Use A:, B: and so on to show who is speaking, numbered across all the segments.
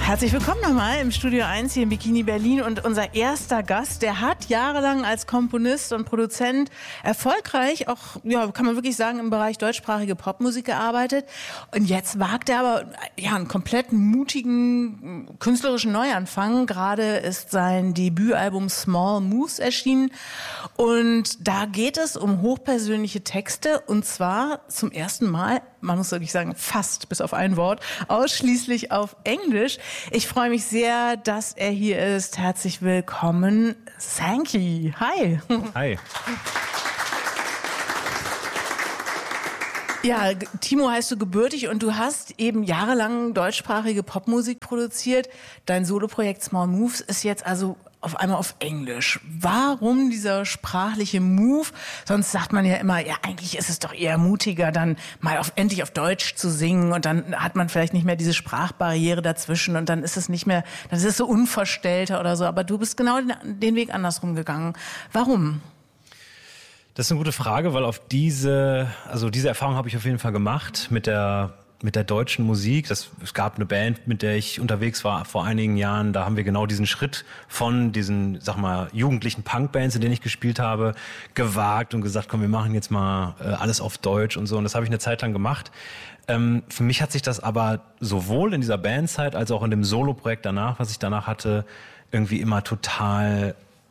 A: Herzlich willkommen nochmal im Studio 1 hier in Bikini Berlin und unser erster Gast, der hat jahrelang als Komponist und Produzent erfolgreich, auch ja, kann man wirklich sagen, im Bereich deutschsprachige Popmusik gearbeitet und jetzt wagt er aber ja einen komplett mutigen künstlerischen Neuanfang. Gerade ist sein Debütalbum Small Moves erschienen und da geht es um hochpersönliche Texte und zwar zum ersten Mal, man muss wirklich sagen, fast bis auf ein Wort, ausschließlich auf Englisch. Ich freue mich sehr, dass er hier ist. Herzlich willkommen, Sankey. Hi.
B: Hi.
A: Ja, Timo heißt du gebürtig und du hast eben jahrelang deutschsprachige Popmusik produziert. Dein Soloprojekt Small Moves ist jetzt also auf einmal auf Englisch. Warum dieser sprachliche Move? Sonst sagt man ja immer, ja, eigentlich ist es doch eher mutiger, dann mal endlich auf Deutsch zu singen und dann hat man vielleicht nicht mehr diese Sprachbarriere dazwischen und dann ist es nicht mehr, dann ist es so unverstellter oder so. Aber du bist genau den Weg andersrum gegangen. Warum?
B: Das ist eine gute Frage, weil diese Erfahrung habe ich auf jeden Fall gemacht mit der deutschen Musik. Es gab eine Band, mit der ich unterwegs war vor einigen Jahren. Da haben wir genau diesen Schritt von diesen, jugendlichen Punkbands, in denen ich gespielt habe, gewagt und gesagt, komm, wir machen jetzt mal alles auf Deutsch und so. Und das habe ich eine Zeit lang gemacht. Für mich hat sich das aber sowohl in dieser Bandzeit als auch in dem Soloprojekt danach, was ich danach hatte, irgendwie immer total,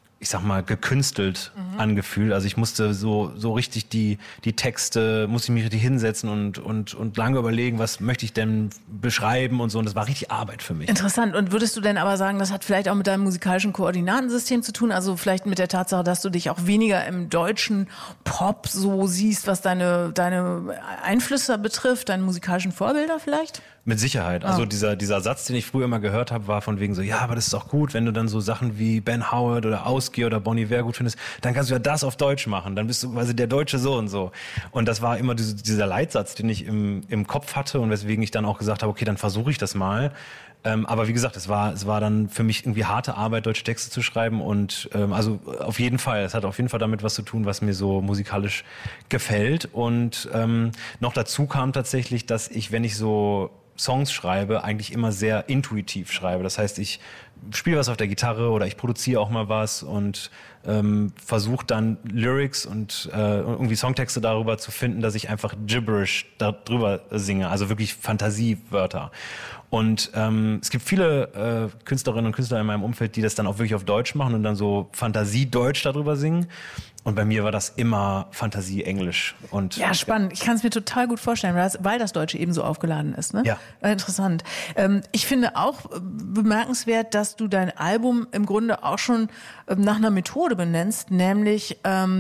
B: gekünstelt angefühlt. Also ich musste so richtig die Texte, musste ich mich richtig hinsetzen und lange überlegen, was möchte ich denn beschreiben und so. Und das war richtig Arbeit für mich.
A: Interessant. Und würdest du denn aber sagen, das hat vielleicht auch mit deinem musikalischen Koordinatensystem zu tun? Also vielleicht mit der Tatsache, dass du dich auch weniger im deutschen Pop so siehst, was deine Einflüsse betrifft, deine musikalischen Vorbilder vielleicht?
B: Mit Sicherheit. Also dieser Satz, den ich früher immer gehört habe, war von wegen so, ja, aber das ist doch gut, wenn du dann so Sachen wie Ben Howard oder Ausgier oder Bon Iver gut findest, dann kannst du ja das auf Deutsch machen, dann bist du quasi der Deutsche so und so. Und das war immer dieser Leitsatz, den ich im Kopf hatte und weswegen ich dann auch gesagt habe, okay, dann versuche ich das mal. Aber wie gesagt, es war dann für mich irgendwie harte Arbeit, deutsche Texte zu schreiben und also auf jeden Fall, es hat auf jeden Fall damit was zu tun, was mir so musikalisch gefällt. Und noch dazu kam tatsächlich, dass ich, wenn ich so Songs schreibe, eigentlich immer sehr intuitiv schreibe. Das heißt, ich spiele was auf der Gitarre oder ich produziere auch mal was und versuche dann Lyrics und irgendwie Songtexte darüber zu finden, dass ich einfach Gibberish darüber singe, also wirklich Fantasiewörter. Und es gibt viele Künstlerinnen und Künstler in meinem Umfeld, die das dann auch wirklich auf Deutsch machen und dann so Fantasie-Deutsch darüber singen. Und bei mir war das immer Fantasie-Englisch.
A: Ja, spannend. Ich kann es mir total gut vorstellen, weil das Deutsche eben so aufgeladen ist. Ne?
B: Ja.
A: Interessant. Ich finde auch bemerkenswert, dass du dein Album im Grunde auch schon nach einer Methode benennst, nämlich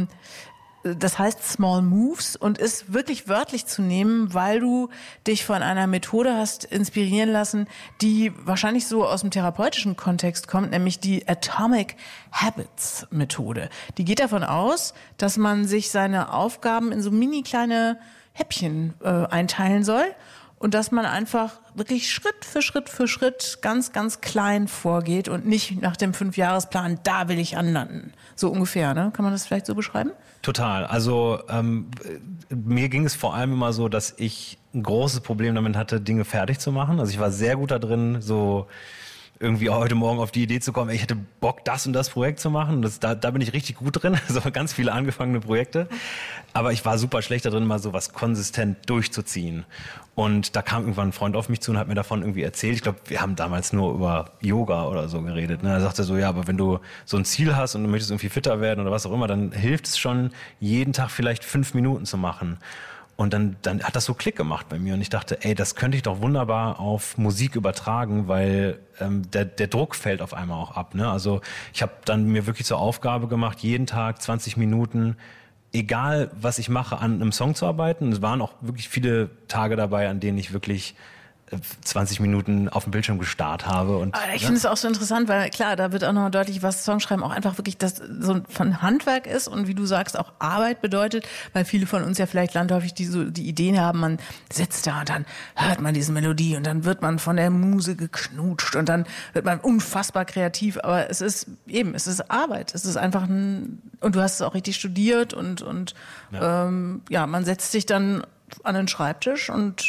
A: das heißt Small Moves und ist wirklich wörtlich zu nehmen, weil du dich von einer Methode hast inspirieren lassen, die wahrscheinlich so aus dem therapeutischen Kontext kommt, nämlich die Atomic Habits Methode. Die geht davon aus, dass man sich seine Aufgaben in so mini kleine Häppchen einteilen soll und dass man einfach wirklich Schritt für Schritt ganz, ganz klein vorgeht und nicht nach dem 5-Jahresplan, da will ich anlanden. So ungefähr, ne? Kann man das vielleicht so beschreiben?
B: Total. Also mir ging es vor allem immer so, dass ich ein großes Problem damit hatte, Dinge fertig zu machen. Also ich war sehr gut da drin, so irgendwie heute Morgen auf die Idee zu kommen, ich hätte Bock, das und das Projekt zu machen. Da bin ich richtig gut drin, so ganz viele angefangene Projekte. Aber ich war super schlecht da drin, mal so was konsistent durchzuziehen. Und da kam irgendwann ein Freund auf mich zu und hat mir davon irgendwie erzählt. Ich glaube, wir haben damals nur über Yoga oder so geredet. Ne? Er sagte so, ja, aber wenn du so ein Ziel hast und du möchtest irgendwie fitter werden oder was auch immer, dann hilft es schon, jeden Tag vielleicht 5 Minuten zu machen. Und dann hat das so Klick gemacht bei mir und ich dachte, ey, das könnte ich doch wunderbar auf Musik übertragen, weil der Druck fällt auf einmal auch ab. Ne? Also ich habe dann mir wirklich zur Aufgabe gemacht, jeden Tag 20 Minuten, egal was ich mache, an einem Song zu arbeiten. Es waren auch wirklich viele Tage dabei, an denen ich wirklich 20 Minuten auf dem Bildschirm gestarrt habe. Und
A: ich finde es auch so interessant, weil klar, da wird auch noch deutlich, was Songschreiben auch einfach wirklich das so von Handwerk ist und wie du sagst, auch Arbeit bedeutet, weil viele von uns ja vielleicht landläufig die Ideen haben, man sitzt da und dann hört man diese Melodie und dann wird man von der Muse geknutscht und dann wird man unfassbar kreativ, aber es ist Arbeit, es ist einfach und du hast es auch richtig studiert und man setzt sich dann an den Schreibtisch und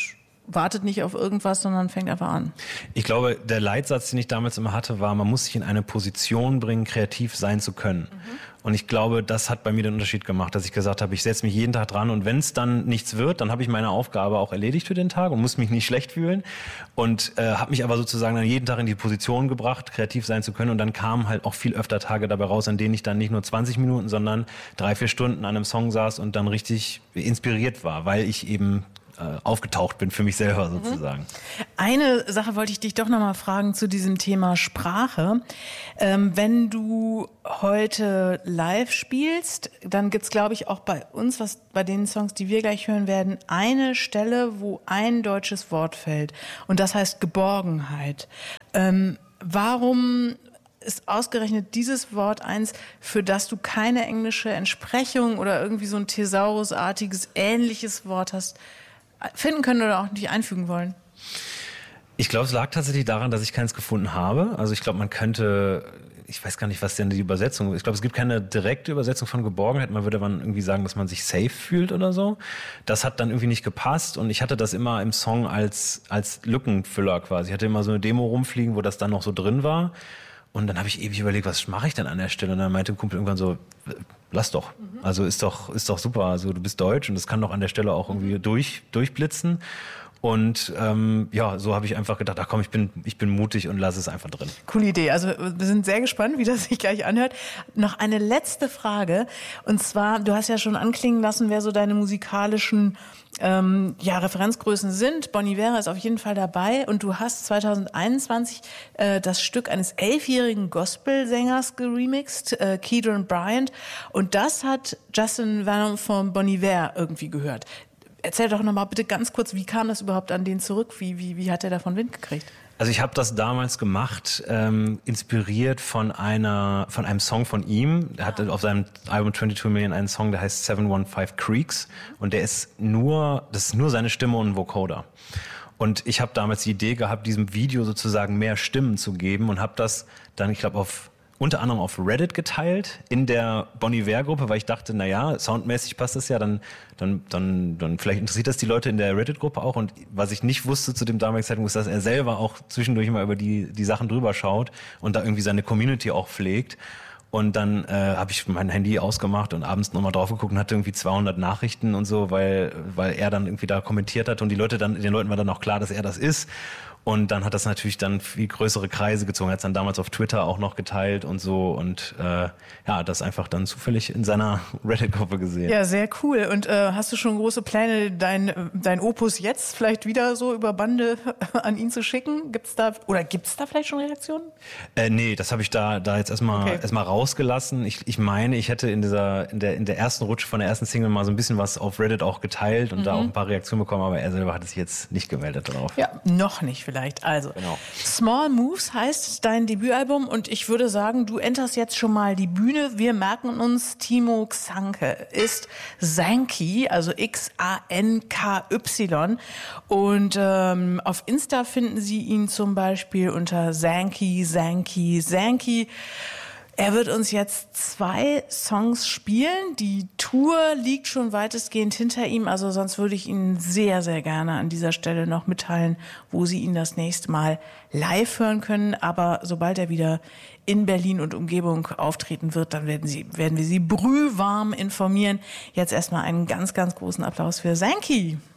A: wartet nicht auf irgendwas, sondern fängt einfach an.
B: Ich glaube, der Leitsatz, den ich damals immer hatte, war, man muss sich in eine Position bringen, kreativ sein zu können. Und ich glaube, das hat bei mir den Unterschied gemacht, dass ich gesagt habe, ich setze mich jeden Tag dran und wenn es dann nichts wird, dann habe ich meine Aufgabe auch erledigt für den Tag und muss mich nicht schlecht fühlen und habe mich aber sozusagen dann jeden Tag in die Position gebracht, kreativ sein zu können und dann kamen halt auch viel öfter Tage dabei raus, an denen ich dann nicht nur 20 Minuten, sondern 3-4 Stunden an einem Song saß und dann richtig inspiriert war, weil ich eben aufgetaucht bin für mich selber sozusagen.
A: Eine Sache wollte ich dich doch nochmal fragen zu diesem Thema Sprache. Wenn du heute live spielst, dann gibt's, glaube ich, auch bei uns, bei den Songs, die wir gleich hören werden, eine Stelle, wo ein deutsches Wort fällt. Und das heißt Geborgenheit. Warum ist ausgerechnet dieses Wort eins, für das du keine englische Entsprechung oder irgendwie so ein Thesaurusartiges, ähnliches Wort hast, finden können oder auch nicht einfügen wollen?
B: Ich glaube, es lag tatsächlich daran, dass ich keins gefunden habe. Also ich glaube, man könnte, ich weiß gar nicht, was denn die Übersetzung ist. Ich glaube, es gibt keine direkte Übersetzung von Geborgenheit. Man würde dann irgendwie sagen, dass man sich safe fühlt oder so. Das hat dann irgendwie nicht gepasst und ich hatte das immer im Song als Lückenfüller quasi. Ich hatte immer so eine Demo rumfliegen, wo das dann noch so drin war. Und dann habe ich ewig überlegt, was mache ich denn an der Stelle? Und dann meinte ein Kumpel irgendwann so, lass doch. Also ist doch super. Also du bist deutsch und das kann doch an der Stelle auch irgendwie durchblitzen. Und so habe ich einfach gedacht, ach komm, ich bin mutig und lass es einfach drin.
A: Coole Idee. Also wir sind sehr gespannt, wie das sich gleich anhört. Noch eine letzte Frage. Und zwar, du hast ja schon anklingen lassen, wer so deine musikalischen Referenzgrößen sind. Bon Iver ist auf jeden Fall dabei. Und du hast 2021 das Stück eines 11-jährigen Gospelsängers geremixed, Keedron Bryant. Und das hat Justin Vernon von Bon Iver irgendwie gehört. Erzähl doch nochmal bitte ganz kurz, wie kam das überhaupt an den zurück? Wie hat er davon Wind gekriegt?
B: Also ich habe das damals gemacht, inspiriert von einem Song von ihm. Er hatte auf seinem Album 22 Million einen Song, der heißt 715 Creeks. Und das ist nur seine Stimme und ein Vocoder. Und ich habe damals die Idee gehabt, diesem Video sozusagen mehr Stimmen zu geben und habe das dann, ich glaube, unter anderem auf Reddit geteilt in der Bon Iver-Gruppe, weil ich dachte, naja, soundmäßig passt das ja, dann vielleicht interessiert das die Leute in der Reddit-Gruppe auch. Und was ich nicht wusste zu dem damaligen Zeitpunkt, ist, dass er selber auch zwischendurch immer über die Sachen drüber schaut und da irgendwie seine Community auch pflegt. Und dann habe ich mein Handy ausgemacht und abends nochmal drauf geguckt und hatte irgendwie 200 Nachrichten und so, weil er dann irgendwie da kommentiert hat und den Leuten war dann auch klar, dass er das ist. Und dann hat das natürlich dann viel größere Kreise gezogen. Er hat es dann damals auf Twitter auch noch geteilt und so. Und das einfach dann zufällig in seiner Reddit-Gruppe gesehen.
A: Ja, sehr cool. Und hast du schon große Pläne, dein Opus jetzt vielleicht wieder so über Bande an ihn zu schicken? Gibt's da vielleicht schon Reaktionen?
B: Nee, das habe ich da jetzt erstmal rausgelassen. Ich meine, ich hätte in der ersten Rutsche von der ersten Single mal so ein bisschen was auf Reddit auch geteilt und da auch ein paar Reaktionen bekommen, aber er selber hat sich jetzt nicht gemeldet darauf.
A: Ja, noch nicht vielleicht. Also, genau. Small Moves heißt dein Debütalbum und ich würde sagen, du enterst jetzt schon mal die Bühne. Wir merken uns, Timo Xanke ist Xanky, also Xanky. Und auf Insta finden Sie ihn zum Beispiel unter Xanky. Er wird uns jetzt 2 Songs spielen. Die Tour liegt schon weitestgehend hinter ihm, also sonst würde ich Ihnen sehr, sehr gerne an dieser Stelle noch mitteilen, wo Sie ihn das nächste Mal live hören können. Aber sobald er wieder in Berlin und Umgebung auftreten wird, dann werden wir Sie brühwarm informieren. Jetzt erstmal einen ganz, ganz großen Applaus für Xanky.